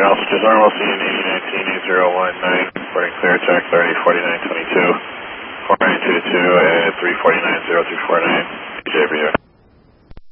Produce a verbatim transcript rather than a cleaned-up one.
Altitude normal, C N eighty nineteen eight zero one nine, reporting clear, track thirty, forty-nine twenty-two, four nine two two, and three forty-nine zero two four nine, D J over here.